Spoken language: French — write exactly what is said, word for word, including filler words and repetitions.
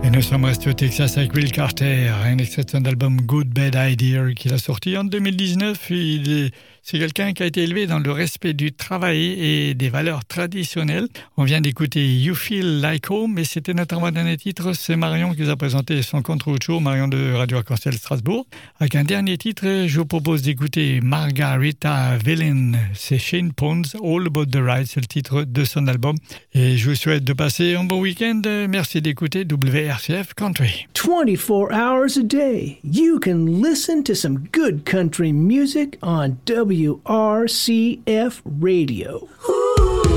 Et nous sommes restés au Texas avec Will Carter, un extrait de son album Good Bad Idea qu'il a sorti en deux mille dix-neuf. Il est, c'est quelqu'un qui a été élevé dans le respect du travail et des valeurs traditionnelles. On vient d'écouter You Feel Like Home, mais c'était notre dernier titre. C'est Marion qui nous a présenté son contre show, Marion de Radio Arc-en-Ciel Strasbourg. Avec un dernier titre, je vous propose d'écouter Margarita Villain. C'est Shane Pons, All About the Ride, c'est le titre de son album. Et je vous souhaite de passer un bon week-end. Merci d'écouter W R C F Country. twenty-four hours a day, you can listen to some good country music on W R C F Radio.